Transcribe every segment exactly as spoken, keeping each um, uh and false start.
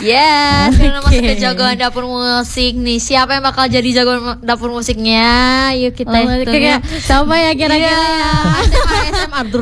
Yes, okay. Kita masuk ke jagoan dapur musik nih. Siapa yang bakal jadi jagoan dapur musiknya? Yuk kita oh, hitung ya. Siapa ya kira-kira? S M A, S M A.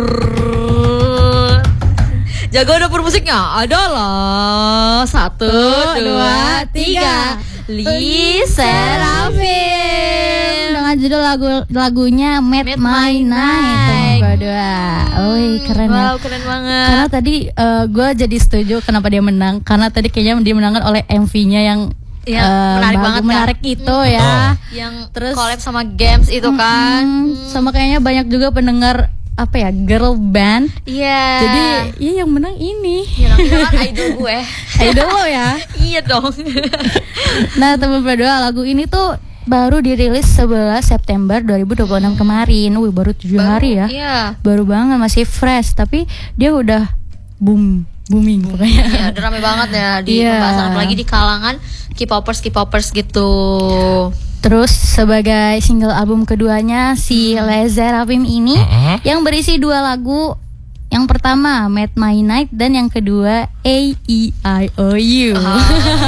Jagoan dapur musiknya adalah satu, dua, tiga. Lee Serafim dengan judul lagu lagunya Made, Made My My Night. Berdua, oi keren wow, ya. keren banget. Karena tadi uh, gue jadi setuju kenapa dia menang. Karena tadi kayaknya dia menangkan oleh M V-nya yang Ya, uh, menarik bagus, banget menarik kan? itu hmm. ya. Oh. Yang terus collab sama games itu kan. Hmm. Sama kayaknya banyak juga pendengar apa ya girl band. Iya. Yeah. Jadi iya yang menang ini. Yang menang kan idol gue. Idol lo ya. Iya dong. Nah teman berdua, lagu ini tuh baru dirilis sebelas September dua ribu dua puluh enam kemarin. Wih baru tujuh hari ya. Iya. Baru banget, masih fresh. Tapi dia udah boom booming pokoknya. Iya, udah rame banget ya di yeah. pembahasan, apalagi di kalangan K-popers K-popers gitu. Terus sebagai single album keduanya si Lee Serafim ini uh-huh. yang berisi dua lagu. Yang pertama Made My Night dan yang kedua A E I O U. Oh.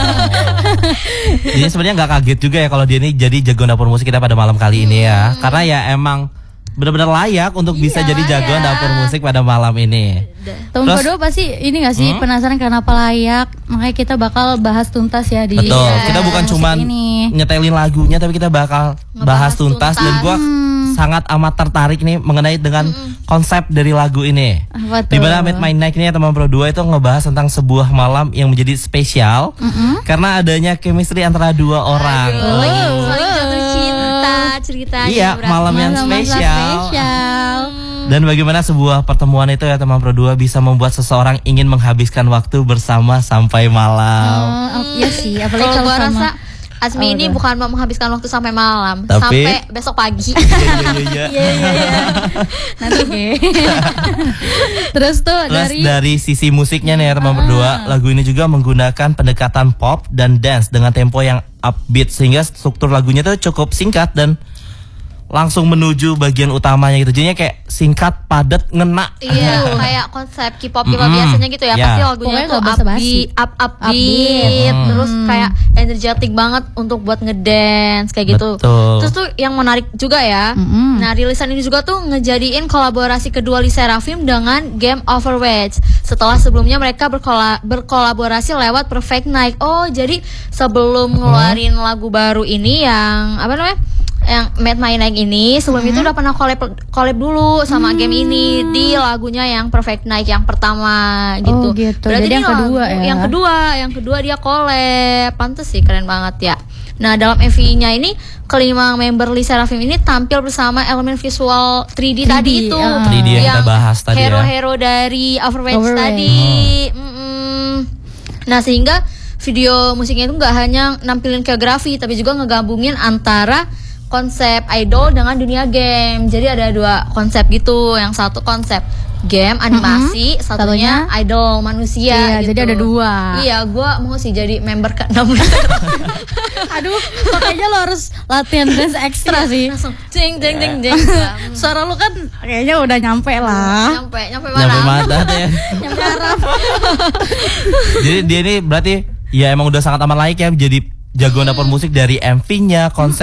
Jadi sebenarnya nggak kaget juga ya kalau dia ini jadi jagoan dapur musik kita pada malam kali ini ya. Hmm. Karena ya emang benar-benar layak untuk iya, bisa jadi jagoan ya. dapur musik pada malam ini. Temen kedua pasti ini gak sih hmm? penasaran kenapa layak. Makanya kita bakal bahas tuntas ya di Betul, ya, kita bukan cuma nyetelin lagunya, tapi kita bakal Ngebahas bahas tuntas, tuntas. Dan gue hmm. sangat amat tertarik nih mengenai dengan hmm. konsep dari lagu ini. Dimana Made My Night ini ya teman Pro dua itu ngebahas tentang sebuah malam yang menjadi spesial mm-hmm. karena adanya chemistry antara dua orang. Aduh, oh. Saling jatuh cinta ceritanya. Iya, malam yang spesial. spesial. Dan bagaimana sebuah pertemuan itu ya teman Pro dua bisa membuat seseorang ingin menghabiskan waktu bersama sampai malam. Oh, iya sih, apalagi kalau gue rasa Asmi oh, ini udah. bukan mau menghabiskan waktu sampai malam, tapi, sampai besok pagi. Iya iya iya. Nanti deh. Terus tuh Terus dari dari sisi musiknya nih ya teman berdua, lagu ini juga menggunakan pendekatan pop dan dance dengan tempo yang upbeat sehingga struktur lagunya tuh cukup singkat dan langsung menuju bagian utamanya gitu. Jadinya kayak singkat, padat, ngena. Iya, kayak konsep K-pop K-pop mm-hmm. biasanya gitu ya. Yeah. Pasti lagunya tuh upbeat, up upbeat, mm. terus kayak energetic banget untuk buat ngedance kayak gitu. Betul. Terus tuh yang menarik juga ya. Mm-hmm. Nah, rilisan ini juga tuh ngejadiin kolaborasi kedua Lee Serafim dengan Game Overwatch. Setelah sebelumnya mereka berkola- berkolaborasi lewat Perfect Night. Oh, jadi sebelum ngeluarin mm. lagu baru ini yang apa namanya? Yang Made My Night ini sebelum hmm. itu udah pernah collab collab dulu sama hmm. game ini di lagunya yang Perfect Night yang pertama gitu. Oh gitu. Berarti jadi yang lagu, kedua ya. Yang kedua, yang kedua dia collab. Pantes sih, keren banget ya. Nah, dalam M V-nya ini kelima member Lee Serafim ini tampil bersama elemen visual tiga D, tiga D tadi itu. Uh. tiga D yang, yang kita bahas tadi hero-hero ya. dari Overwatch Overwatch. tadi. Hmm. Nah, sehingga video musiknya itu nggak hanya nampilin koreografi tapi juga ngegabungin antara konsep idol dengan dunia game. Jadi ada dua konsep gitu. Yang satu konsep game animasi, mm-hmm. satunya, satunya idol manusia. Iya, gitu. Jadi ada dua. Iya, gue mau sih jadi member ke enam. Aduh, kayaknya lo harus latihan dance ekstra sih. Langsung jeng jeng jeng jeng. Suara lu kan kayaknya udah nyampe lah. Nyampe, nyampe mana? Nyampe mata deh. Nyampe arah. Jadi dia ini berarti ya emang udah sangat amat layak ya jadi jagoan dapur musik dari M V-nya, konsep